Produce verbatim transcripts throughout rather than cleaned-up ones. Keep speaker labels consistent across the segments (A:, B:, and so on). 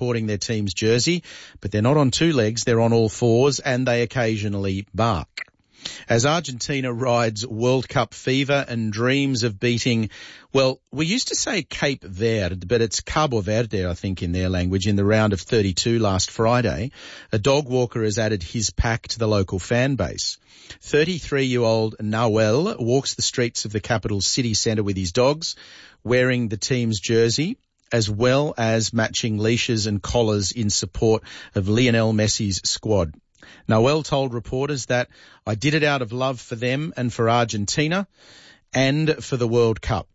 A: supporting their team's jersey, but they're not on two legs, they're on all fours, and they occasionally bark. As Argentina rides World Cup fever and dreams of beating, well, we used to say Cape Verde, but it's Cabo Verde, I think, in their language, in the round of thirty-two last Friday, a dog walker has added his pack to the local fan base. thirty-three-year-old Nahuel walks the streets of the capital's city centre with his dogs, wearing the team's jersey, as well as matching leashes and collars in support of Lionel Messi's squad. Nahuel told reporters that I did it out of love for them and for Argentina and for the World Cup.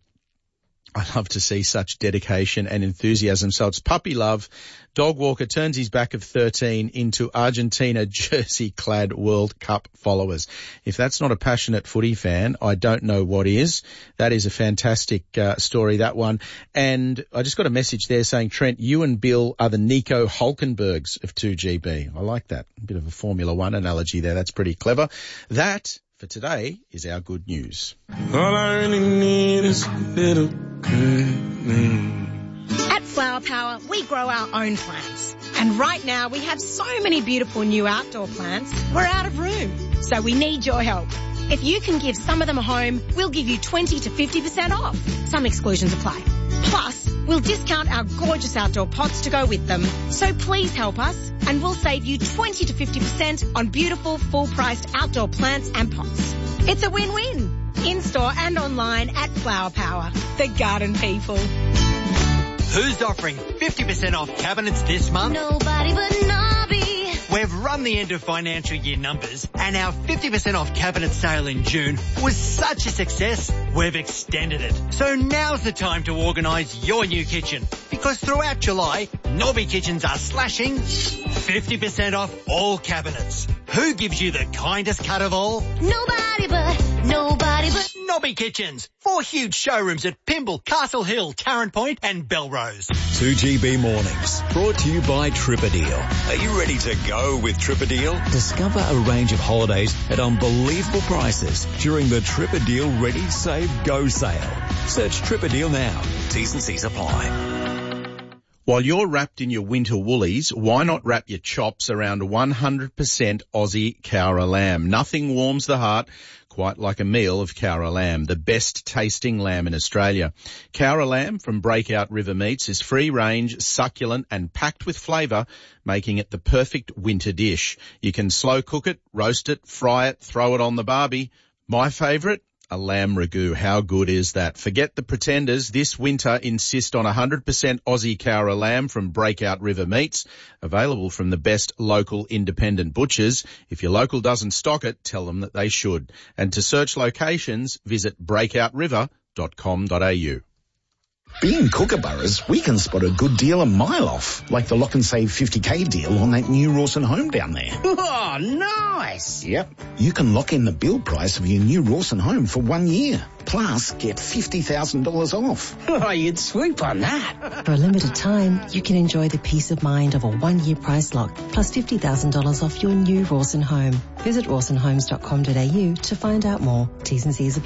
A: I love to see such dedication and enthusiasm. So it's puppy love. Dog walker turns his back of thirteen into Argentina jersey-clad World Cup followers. If that's not a passionate footy fan, I don't know what is. That is a fantastic uh, story, that one. And I just got a message there saying, Trent, you and Bill are the Nico Hulkenbergs of two G B. I like that. A bit of a Formula One analogy there. That's pretty clever. That, for today, is our good news.
B: All I really need is a bit of good news.
C: At Flower Power, we grow our own plants. And right now, we have so many beautiful new outdoor plants, we're out of room. So we need your help. If you can give some of them a home, we'll give you twenty to fifty percent off. Some exclusions apply. Plus, we'll discount our gorgeous outdoor pots to go with them. So please help us, and we'll save you twenty to fifty percent on beautiful, full-priced outdoor plants and pots. It's a win-win. In-store and online at Flower Power. The garden people.
D: Who's offering fifty percent off cabinets this month?
E: Nobody but Nobby.
D: We've run the end of financial year numbers, and our fifty percent off cabinet sale in June was such a success, we've extended it. So now's the time to organise your new kitchen, because throughout July, Nobby Kitchens are slashing fifty percent off all cabinets. Who gives you the kindest cut of all?
E: Nobody but, nobody but
D: Nobby Kitchens. Four huge showrooms at Pymble, Castle Hill, Tarrant Point and Belrose.
F: two G B Mornings, brought to you by Tripadeal. Are you ready to go with Tripadeal? Discover a range of holidays at unbelievable prices during the Tripadeal Ready, Save, Go sale. Search Tripadeal now. T's and C's apply.
A: While you're wrapped in your winter woolies, why not wrap your chops around one hundred percent Aussie Cowra lamb? Nothing warms the heart quite like a meal of Cowra lamb, the best tasting lamb in Australia. Cowra lamb from Breakout River Meats is free range, succulent and packed with flavour, making it the perfect winter dish. You can slow cook it, roast it, fry it, throw it on the barbie. My favourite? A lamb ragu. How good is that? Forget the pretenders. This winter, insist on one hundred percent Aussie Cowra lamb from Breakout River Meats, available from the best local independent butchers. If your local doesn't stock it, tell them that they should. And to search locations, visit breakout river dot com dot a u.
G: Being Kookaburras, we can spot a good deal a mile off, like the Lock and Save fifty K deal on that new Rawson home down there.
H: Oh, nice!
G: Yep. You can lock in the build price of your new Rawson home for one year. Plus, get fifty thousand dollars off.
H: Oh, you'd swoop on that.
I: For a limited time, you can enjoy the peace of mind of a one-year price lock, plus fifty thousand dollars off your new Rawson home. Visit rawson homes dot com dot a u to find out more. T's and C's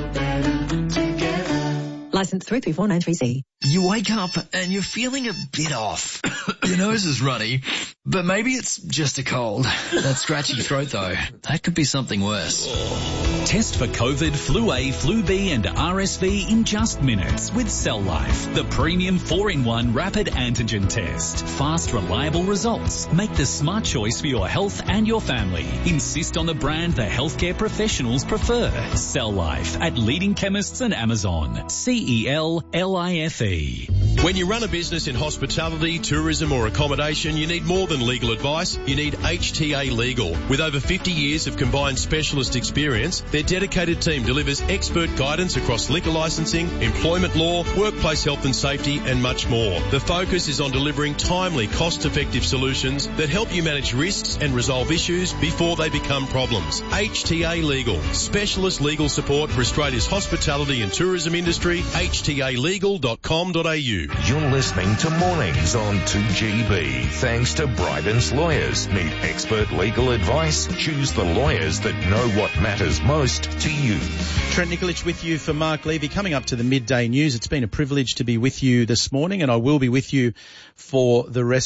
I: apply. License three three four nine three C.
J: You wake up and you're feeling a bit off. Your nose is runny, but maybe it's just a cold. That scratchy throat though, that could be something worse.
K: Test for COVID, Flu A, Flu B and R S V in just minutes with Cell Life, the premium four in one rapid antigen test. Fast, reliable results. Make the smart choice for your health and your family. Insist on the brand the healthcare professionals prefer. Cell Life at leading chemists and Amazon. C E L L I F E.
L: When you run a business in hospitality, tourism or accommodation, you need more than legal advice. You need H T A Legal. With over fifty years of combined specialist experience, their dedicated team delivers expert guidance across liquor licensing, employment law, workplace health and safety and much more. The focus is on delivering timely, cost-effective solutions that help you manage risks and resolve issues before they become problems. H T A Legal. Specialist legal support for Australia's hospitality and tourism industry. H T A legal dot com dot a u.
M: You're listening to Mornings on two G B. Thanks to Bryden's Lawyers. Need expert legal advice? Choose the lawyers that know what matters most to you.
A: Trent Nikolic with you for Mark Levy. Coming up to the midday news, it's been a privilege to be with you this morning, and I will be with you for the rest